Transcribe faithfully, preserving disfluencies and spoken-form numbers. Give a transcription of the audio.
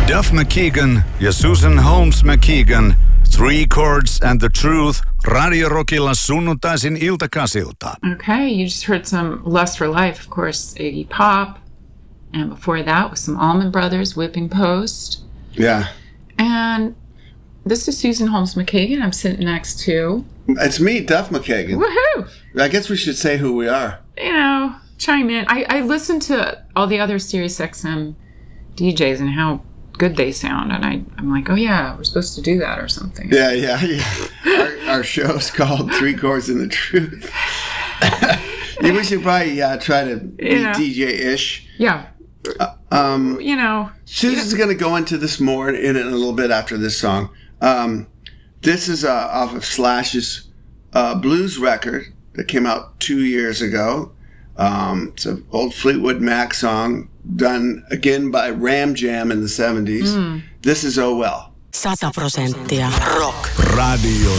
Duff McKagan ja Susan Holmes McKagan, Three Chords and the Truth, Radio Rockilla sunnuntaisin iltakasilta. Okay, you just heard some Lust for Life, of course, Iggy Pop. And before that was some Allman Brothers, Whipping Post. Yeah. And this is Susan Holmes McKagan I'm sitting next to. It's me, Duff McKagan. Woohoo! I guess we should say who we are. You know, chime in. I, I listened to all the other Sirius X M D Js and how good they sound. And I, I'm like, oh yeah, we're supposed to do that or something. Yeah, yeah, yeah. our, our show's called Three Chords and the Truth. Yeah, we should probably uh, try to be Yeah. D J-ish. Yeah. Uh, um, You know. Susan's going to go into this more in, in a little bit after this song. Um, this is uh, off of Slash's uh, blues record that came out two years ago. Um, it's an old Fleetwood Mac song done again by Ram Jam in the seventies. Mm. This is Oh Well. Sata prosenttia rock. Radio